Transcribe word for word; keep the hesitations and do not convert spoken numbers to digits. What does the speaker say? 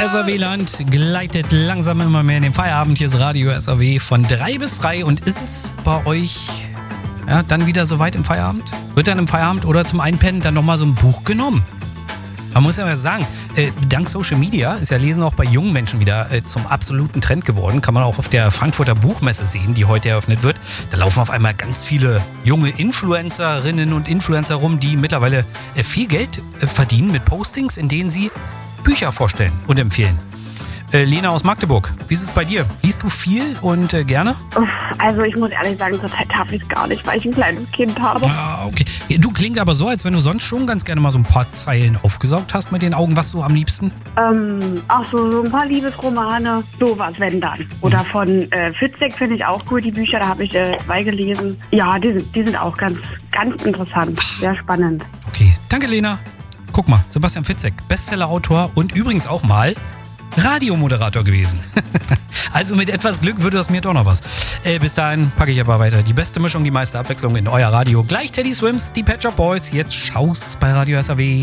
S R W-Land gleitet langsam immer mehr in den Feierabend. Hier ist Radio S R W von drei bis frei. Und ist es bei euch ja, dann wieder soweit im Feierabend? Wird dann im Feierabend oder zum Einpennen dann nochmal so ein Buch genommen? Man muss ja mal sagen, äh, dank Social Media ist ja Lesen auch bei jungen Menschen wieder äh, zum absoluten Trend geworden. Kann man auch auf der Frankfurter Buchmesse sehen, die heute eröffnet wird. Da laufen auf einmal ganz viele junge Influencerinnen und Influencer rum, die mittlerweile äh, viel Geld äh, verdienen mit Postings, in denen sie Bücher vorstellen und empfehlen. Äh, Lena aus Magdeburg, wie ist es bei dir? Liest du viel und äh, gerne? Also ich muss ehrlich sagen, zurzeit darf ich es gar nicht, weil ich ein kleines Kind habe. Ah, okay. Du klingt aber so, als wenn du sonst schon ganz gerne mal so ein paar Zeilen aufgesaugt hast mit den Augen. Was so am liebsten? Ähm, ach so, so ein paar Liebesromane, sowas, wenn dann. Oder von äh, Fitzek finde ich auch cool, die Bücher, da habe ich äh, zwei gelesen. Ja, die sind, die sind auch ganz, ganz interessant, sehr spannend. Okay, danke Lena. Guck mal, Sebastian Fitzek, Bestseller-Autor und übrigens auch mal Radiomoderator gewesen. Also mit etwas Glück würde das mir doch noch was. Äh, bis dahin packe ich aber weiter die beste Mischung, die meiste Abwechslung in euer Radio. Gleich Teddy Swims, die Pet Shop Boys. Jetzt Schaus bei Radio S R W.